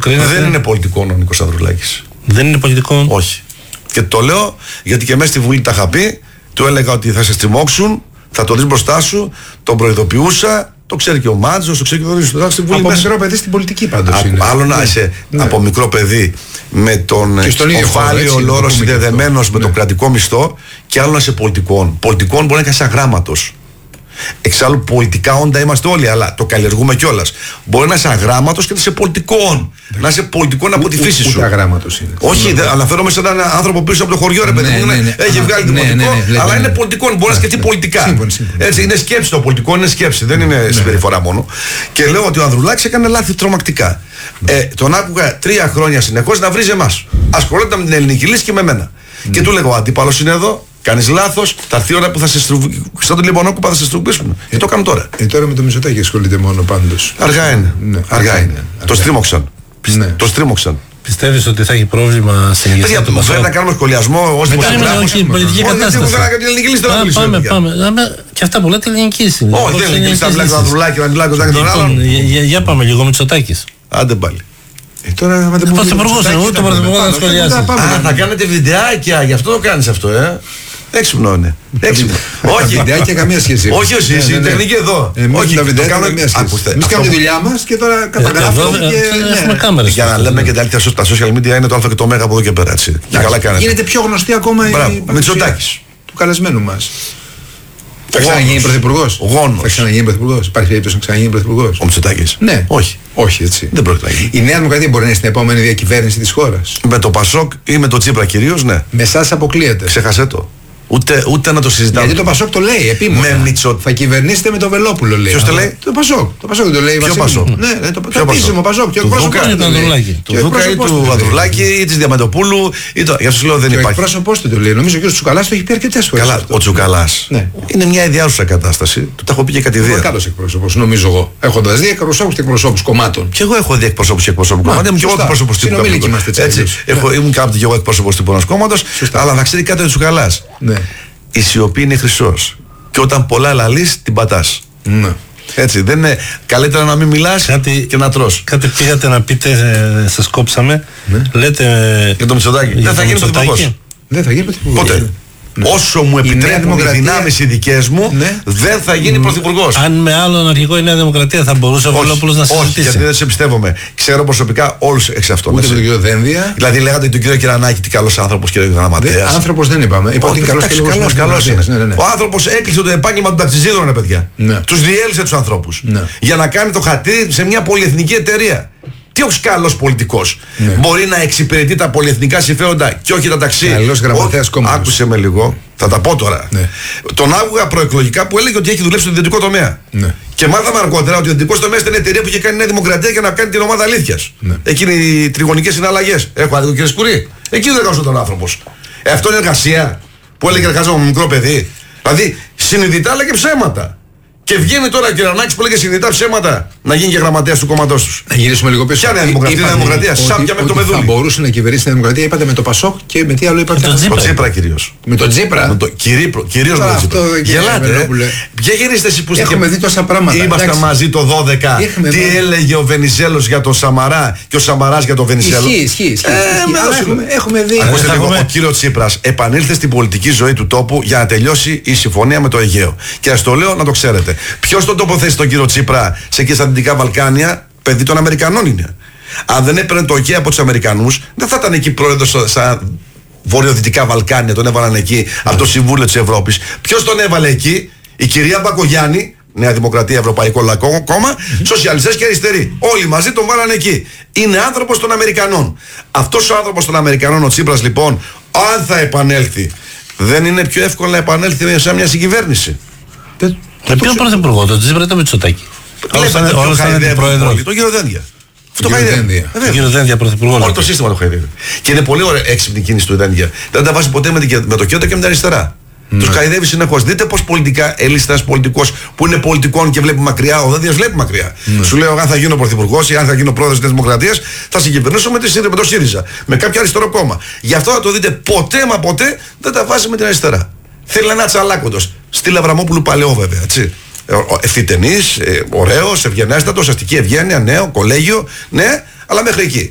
κρίνετε? Δεν είναι πολιτικό ο Νίκος Ανδρουλάκης. Δεν είναι πολιτικό. Όχι. Και το λέω γιατί και μέσα στη Βουλή τα είχα πει. Του έλεγα ότι θα σε στριμώξουν, θα το δεις μπροστά σου, τον προειδοποιούσα. Το ξέρει και ο Μάτζος, το ξέρει και ο Δόνης. Από μικρό παιδί στην πολιτική πάντως είναι. Άλλο να είσαι από μικρό παιδί με τον οφάλιο λόρο συνδεδεμένος με τον κρατικό μισθό, και άλλο να είσαι πολιτικών. Πολιτικών μπορεί να είσαι αγράμματος. Εξάλλου πολιτικά όντα είμαστε όλοι, αλλά το καλλιεργούμε κιόλας. Μπορεί να είσαι αγράμματος και να είσαι πολιτικών. Να είσαι πολιτικών από τη φύση σου. Ούτε αγράμματος είναι. Όχι, αναφέρομαι σε έναν άνθρωπο πίσω από το χωριό, ρε παιδί μου. Έχει βγάλει δημοτικό, αλλά είναι πολιτικών. Μπορεί να σκεφτεί πολιτικά. Έτσι, είναι σκέψη το πολιτικό, είναι σκέψη, δεν είναι συμπεριφορά μόνο. Και λέω ότι ο Ανδρουλάκης έκανε λάθη τρομακτικά. Τον άκουγα 3 χρόνια συνεχώς να βρίζει εμάς. Ασχολόταν με την ελληνική λύση και με μένα. Και του λέγω: ο αντίπαλος είναι εδώ. Κάνεις λάθος, θα έρθει η ώρα που θα σε στρουβίσουν. Σαν τον Λιμονόκουπα θα σε στρουβίσουν. Το κάνουν τώρα. Τώρα με το Μητσοτάκη ασχολείται μόνο πάντως. Αργά είναι. Αργά είναι. Το στρίμωξαν. Το στρίμωξαν. Πιστεύεις ότι θα έχει πρόβλημα στην ηγεσία του Πασόκ? Μου φαίνεται να κάνουμε σχολιασμό ως δημοσιογράφος. Όχι, πολιτική κατάσταση. Πάμε. Και αυτά που λέτε ελληνική λύση. Όχι, δεν είναι ελληνική λύση. Να μιλάει τον Ανδρουλάκη, να μιλάει τον άλλον. Για πάμε λίγο Μητσοτάκης. Άντε πάλι. Τώρα με τον Πρωθυπουργός είναι, ούτε τον Πρωθυπουργό να σχολιάσει. Θα κάνετε βιντεάκια, γι' αυτό το κάνεις αυτό, Έξυπνο είναι. Έξυπνο. Όχι, βιντεάκια καμία σχέση. Όχι, εσύ, η τεχνική εδώ. Όχι, τα βιντεάκια καμία σχέση. Εμείς κάνουμε τη δουλειά μας και τώρα καταγράφουμε και έχουμε κάμερες. Για να λέμε και τα αλήθεια, τα social media είναι το α και το μέγα από εδώ και πέρα. Και καλά κάνετε. Γίνεται πιο γνωστή ακόμα η Μητσοτάκης του καλεσμένου μας. Θα ξαναγίνει πρωθυπουργός. Θα ξαναγίνει πρωθυπουργός. Υπάρχει περίπτωση να ξαναγίνει πρωθυπουργός. Ο Μητσοτάκης. Ναι. Όχι. Όχι, έτσι. Δεν πρόκειται να γίνει. Η Νέα Δημοκρατία μπορεί να είναι στην επόμενη διακυβέρνηση της χώρας. Με το Πασόκ ή με το Τσίπρα κυρίως, ναι. Με εσάς αποκλείεται. Ξέχασέ το. Ούτε να το συζητάμε. Γιατί το Πασόκ το λέει επίμονα. Θα κυβερνήσετε με το Βελόπουλο, λέει. Ποιος το λέει? Το Πασόκ. Το Πασόκ το λέει. Ποιο Πασόκ? Ναι, το επίσημο Πασόκ. Και ο εκπρόσωπος του Ανδρουλάκη. Του Δούκα ή του Ανδρουλάκη ή της Διαμαντοπούλου. Για σου λέω δεν υπάρχει. Ο εκπρόσωπος του το λέει. Νομίζω και ο Τσουκαλάς το έχει πει αρκετές φορές. Καλά, ο Τσουκαλάς είναι μια ιδιάζουσα κατάσταση. Του τα έχω πει και κατηδία. Καλός εκπρόσωπος, νομίζω εγώ. Έχοντας δει εκπροσώπους και εκπροσώπους κομμάτων. Και εγώ έχω δει εκπροσώπους και εκπροσώπους κομμάτων. Ήμουν και εγώ εκπρόσωπος τύπου. Ήμουν κάποτε και εγώ εκπρόσωπος τύπου ενός κόμματος. Αλλά να ξέρει κάτι ο Τσουκαλάς. Η σιωπή είναι χρυσός. Και όταν πολλά λαλείς, την πατάς. Ναι. Έτσι, δεν είναι καλύτερα να μην μιλάς και να τρως. Κάτι πήγατε να πείτε, σας κόψαμε. Λέτε για το Μητσοτάκη. Δεν θα γίνει πρωθυπουργός. Δεν θα γίνει πρωθυπουργός. Ποτέ. Ναι. Όσο μου επιτρέπουν οι δυνάμεις οι δικές μου, δεν θα γίνει πρωθυπουργός. Αν με άλλον αρχηγό η Νέα Δημοκρατία θα μπορούσε ο Βελόπουλος να συζητήσει. Όχι, γιατί δεν σε εμπιστεύομαι. Ξέρω προσωπικά όλους εξ αυτών. Ούτε με τον κύριο Δένδια. Δηλαδή λέγατε τον κύριο Κυρανάκη τι καλός άνθρωπος, κύριε Γραμματέας. Άνθρωπος δεν είπαμε. Είπα ότι είναι καλός είναι. Ο άνθρωπος έκλεισε το επάγγελμα των ταξιζίδων, ρε παιδιά. Τους διέλυσε τους ανθρώπους. Για να κάνει το χατήρι σε μια πολυεθνική εταιρεία. Τι όχι καλός πολιτικός. Μπορεί να εξυπηρετεί τα πολυεθνικά συμφέροντα και όχι τα ταξί. Καλός γραμματέας κόμματος. Άκουσε με λίγο, θα τα πω τώρα. Τον άκουγα προεκλογικά που έλεγε ότι έχει δουλέψει στον ιδιωτικό τομέα. Και μάθαμε αργότερα ότι ο ιδιωτικός τομέας ήταν εταιρεία που είχε κάνει η Νέα Δημοκρατία για να κάνει την ομάδα αλήθειας. Εκείνοι οι τριγωνικές συναλλαγές. Έχω άδικο, κύριε Σκουρί. Εκεί δεν εργαζόταν ο άνθρωπος. Αυτό είναι εργασία που έλεγε εργαζόμενο με μικρό παιδί. Δηλαδή συνειδητά έλεγε ψέματα. Και βγαίνει τώρα ο Κυρανάκης που λέγε συνειδητά ψέματα να γίνει και γραμματέας του κόμματός τους. Να γυρίσουμε λίγο πίσω. Ποια Νέα Δημοκρατία, σάπια με το Μεδούλη. Θα μπορούσε να κυβερνήσει η Νέα Δημοκρατία, είπατε με το Πασόκ και με τι άλλο είπατε? Με τον Τσίπρα κυρίως. Με τον Τσίπρα. Κυρίως με τον Τσίπρα. Γελάτε. Ποια γυρίστε εσείς που έχουμε δει τόσα πράγματα. Ήμασταν μαζί το 12. Τι έλεγε ο Βενιζέλος για τον Σαμαρά και ο Σαμαράς για τον Βενιζέλο. Ισχύει. Έχουμε δει. Ακούστε λίγο, ο κύριος Τσίπρας επανήλθε στην πολιτική ζωή του τόπου για να τελειώσει η συμφωνία με το Αιγαίο. Και ας το λέω να το ξέρετε. Ποιος τον τοποθέτησε τον κύριο Τσίπρα σε εκεί στα Δυτικά Βαλκάνια? Παιδί των Αμερικανών είναι. Αν δεν έπαιρνε το OK από τους Αμερικανούς, δεν θα ήταν εκεί πρόεδρος στα βορειοδυτικά Βαλκάνια. Τον έβαλαν εκεί από το Συμβούλιο της Ευρώπης. Ποιος τον έβαλε εκεί? Η κυρία Μπακογιάννη, Νέα Δημοκρατία, Ευρωπαϊκό Λαϊκό Κόμμα, σοσιαλιστές και αριστεροί. Όλοι μαζί τον βάλανε εκεί. Είναι άνθρωπος των Αμερικανών. Αυτός ο άνθρωπος των Αμερικανών, ο Τσίπρας λοιπόν, αν θα επανέλθει, δεν είναι πιο εύκολο να επανέλθει σε μια συγκυβέρνηση? Με ποιον πρωθυπουργό, τον Τσίπρα ή τον Μητσοτάκη? Όλος ήταν αντιπρόεδρος. Τον κύριο Δένδια. Αυτό τον κύριο Δένδια πρωθυπουργό. Όλο το σύστημα το χαϊδεύει. Και είναι πολύ ωραία έξυπνη κίνηση του Δένδια. Δεν τα βάζει ποτέ με το κέντρο και με την αριστερά. Τους χαϊδεύει συνεχώς. Δείτε πως πολιτικά έλυσε ένας πολιτικός που είναι πολιτικών και βλέπει μακριά. Ο Δένδιας βλέπει μακριά. Σου λέω, αν θα γίνω πρωθυπουργός ή αν θα γίνω πρόεδρος της Δημοκρατίας, θα συγκυβερνήσω με το ΣΥΡΙΖΑ. Με κάποιο αριστερό κόμμα. Γι' αυτό θα το δείτε ποτέ μα ποτέ δεν τα βάζει με την αριστερά. Θέλει ένα τσαλάκοντος. Στυλ Αβραμόπουλου παλαιό βέβαια, έτσι. Ευθυτενής, ωραίος, ευγενέστατος, αστική ευγένεια, νέο, κολέγιο, ναι, αλλά μέχρι εκεί.